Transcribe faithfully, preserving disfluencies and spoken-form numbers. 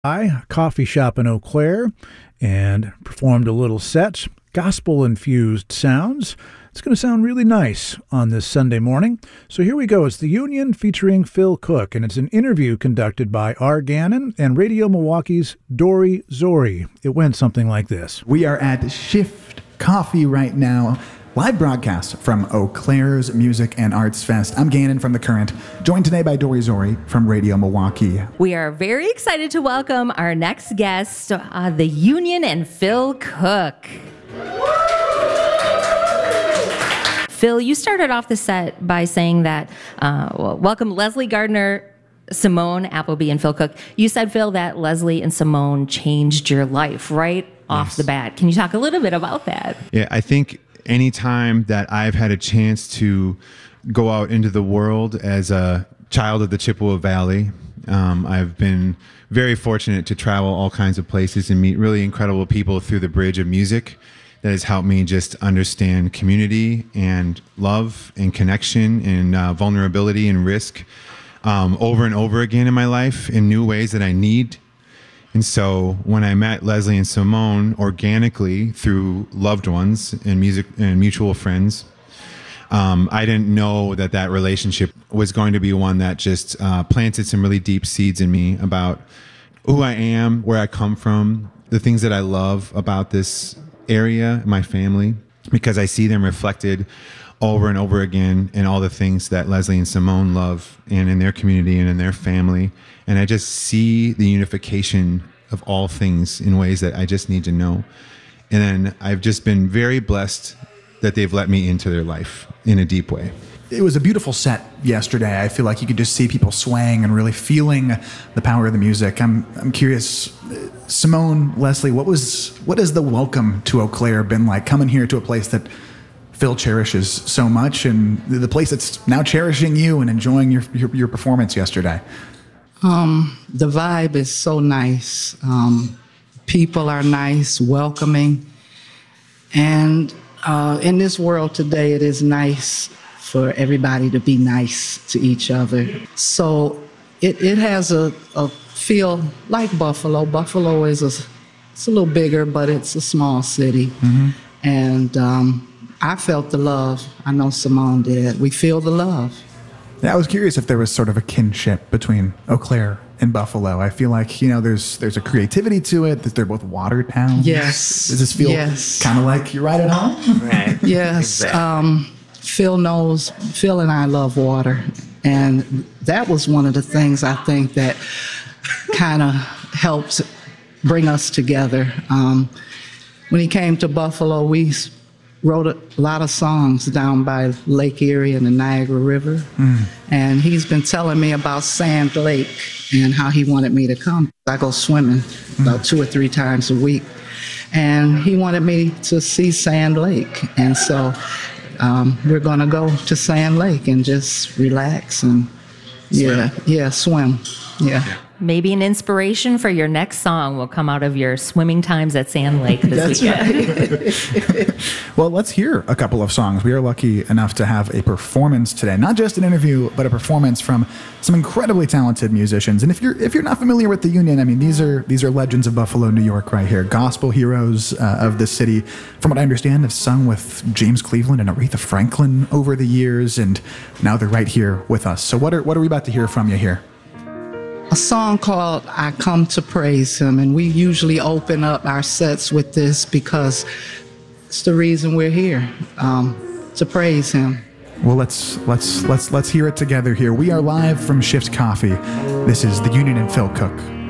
I coffee shop in Eau Claire and performed a little set, gospel-infused sounds. It's going to sound really nice on this Sunday morning. So here we go. It's The Union featuring Phil Cook, and it's an interview conducted by R. Gannon and Radio Milwaukee's Dory Zori. It went something like this. We are at Shift Coffee right now. Live broadcast from Eau Claire's Music and Arts Fest. I'm Gannon from The Current, joined today by Dory Zori from Radio Milwaukee. We are very excited to welcome our next guest, uh, The Union and Phil Cook. Phil, you started off the set by saying that, uh, well, welcome Leslie Gardner, Simone Appleby, and Phil Cook. You said, Phil, that Leslie and Simone changed your life right off Yes. the bat. Can you talk a little bit about that? Yeah, I think anytime that I've had a chance to go out into the world as a child of the Chippewa Valley, um, I've been very fortunate to travel all kinds of places and meet really incredible people through the bridge of music that has helped me just understand community and love and connection and uh, vulnerability and risk um, over and over again in my life in new ways that I need. And so when I met Leslie and Simone organically through loved ones and music and mutual friends, um, I didn't know that that relationship was going to be one that just uh, planted some really deep seeds in me about who I am, where I come from, the things that I love about this area, my family, because I see them reflected over and over again in all the things that Leslie and Simone love and in their community and in their family. And I just see the unification of all things in ways that I just need to know. And then I've just been very blessed that they've let me into their life in a deep way. It was a beautiful set yesterday. I feel like you could just see people swaying and really feeling the power of the music. I'm I'm curious, Simone, Leslie, what was what has the welcome to Eau Claire been like, coming here to a place that Phil cherishes so much, and the place that's now cherishing you and enjoying your your, your performance yesterday? Um, the vibe is so nice. Um, people are nice, welcoming, and uh, in this world today, it is nice for everybody to be nice to each other. So it it has a, a feel like Buffalo. Buffalo is a it's a little bigger, but it's a small city, mm-hmm. and um, I felt the love. I know Simone did. We feel the love. Yeah, I was curious if there was sort of a kinship between Eau Claire and Buffalo. I feel like, you know, there's there's a creativity to it, that they're both water towns. Yes. Does this feel yes. kind of like you're right at home? Right. Yes. Exactly. Um, Phil knows, Phil and I love water. And that was one of the things I think that kind of helped bring us together. Um, when he came to Buffalo, we wrote a lot of songs down by Lake Erie and the Niagara River. Mm. And he's been telling me about Sand Lake and how he wanted me to come. I go swimming mm. about two or three times a week. And he wanted me to see Sand Lake. And so um, we're going to go to Sand Lake and just relax and, yeah, swim. yeah, swim. Yeah. yeah. Maybe an inspiration for your next song will come out of your swimming times at Sand Lake this That's weekend. Right. Well, let's hear a couple of songs. We are lucky enough to have a performance today, not just an interview, but a performance from some incredibly talented musicians. And if you're if you're not familiar with the Union, I mean, these are these are legends of Buffalo, New York, right here. Gospel heroes uh, of the city. From what I understand, have sung with James Cleveland and Aretha Franklin over the years, and now they're right here with us. So what are what are we about to hear from you here? A song called I Come to Praise Him, and we usually open up our sets with this because it's the reason we're here, um, to praise Him. Well, let's let's let's let's hear it together here. We are live from Shift Coffee. This is The Union and Phil Cook.